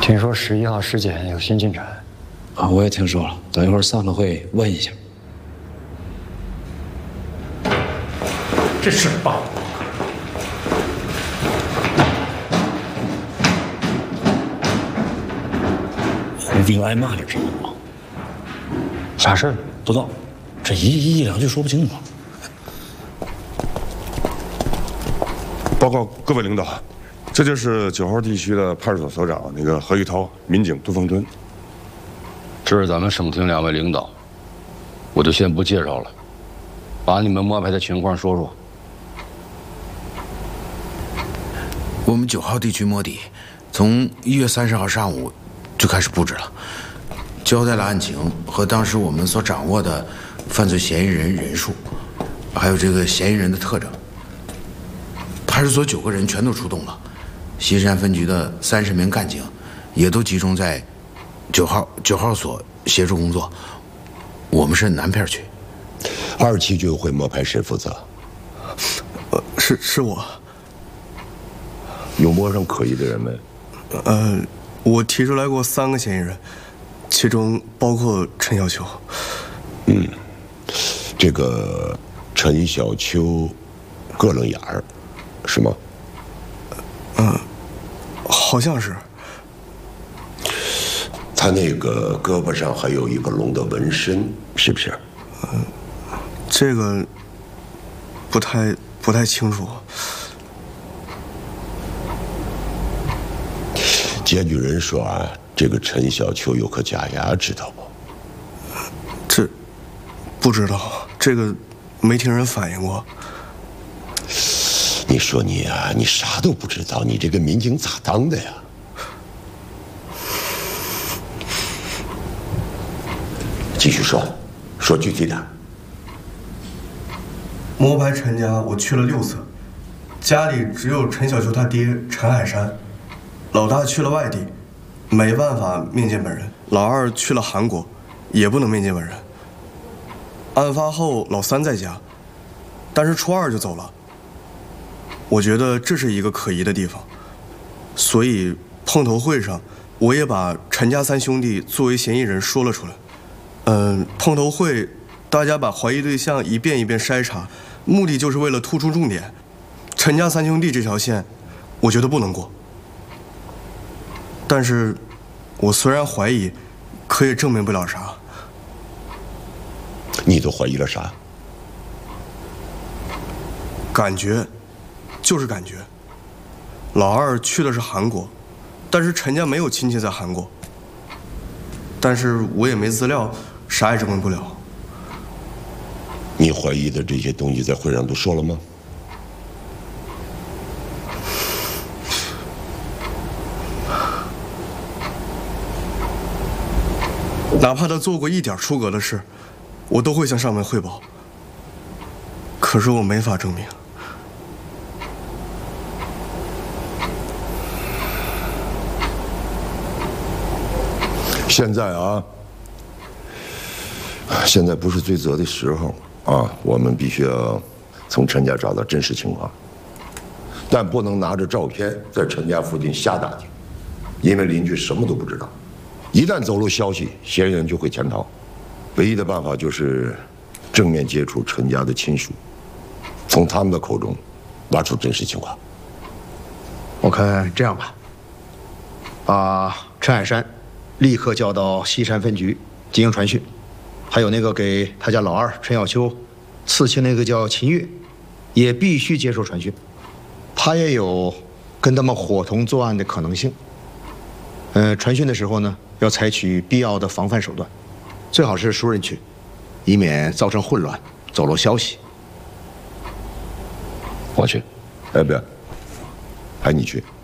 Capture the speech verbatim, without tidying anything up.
听说十一号尸检有新进展。 啊，我也听说了，等一会儿散了会问一下。 这事办不胡兵挨骂了，知道吗？ 啥事儿？ 不知道，这一一两句说不清楚。 报告各位领导，这就是九号地区的派出所所长那个何玉涛，民警杜凤春。 这是咱们省厅两位领导，我就先不介绍了，把你们摸排的情况说说。 我们九号地区摸底，从一月三十号上午就开始布置了，交代了案情和当时我们所掌握的犯罪嫌疑人人数，还有这个嫌疑人的特征。派出所九个人全都出动了，西山分局的三十名干警也都集中在九号九号所协助工作。我们是南片区。 二期军会摸排谁负责？ 呃，是是我。 有摸上可疑的人没？ 呃，我提出来过三个嫌疑人，其中包括陈小秋。 嗯，这个陈小秋个楞眼儿，是吗？ 嗯、呃，好像是。 他那个胳膊上还有一个龙的纹身，是不是？ 嗯、呃，这个不太不太清楚。 检举人说啊，这个陈小秋有颗假牙，知道不？ 这不知道，这个没听人反映过。 你说你啊，你啥都不知道，你这个民警咋当的呀？继续说，说具体点。 摸排陈家，我去了六次，家里只有陈小秋他爹陈海山。老大去了外地，没办法面见本人；老二去了韩国，也不能面见本人。案发后，老三在家，但是初二就走了。我觉得这是一个可疑的地方，所以碰头会上，我也把陈家三兄弟作为嫌疑人说了出来。嗯，碰头会，大家把怀疑对象一遍一遍筛查，目的就是为了突出重点。陈家三兄弟这条线，我觉得不能过。但是，我虽然怀疑，可也证明不了啥。 你都怀疑了啥？ 感觉，就是感觉。老二去的是韩国，但是陈家没有亲戚在韩国。但是我也没资料，啥也证明不了。 你怀疑的这些东西在会上都说了吗？ 哪怕他做过一点出格的事，我都会向上面汇报。可是我没法证明。 现在啊，现在不是追责的时候啊，我们必须要从陈家找到真实情况，但不能拿着照片在陈家附近瞎打听，因为邻居什么都不知道。一旦走漏消息，嫌疑人就会潜逃。唯一的办法就是正面接触陈家的亲属，从他们的口中挖出真实情况。 我看这样吧，把陈海山立刻叫到西山分局进行传讯，还有那个给他家老二陈小秋刺青那个叫秦月，也必须接受传讯，他也有跟他们伙同作案的可能性。呃，传讯的时候呢，要采取必要的防范手段，最好是熟人去，以免造成混乱，走漏消息。 我去。 哎，不要，还你去。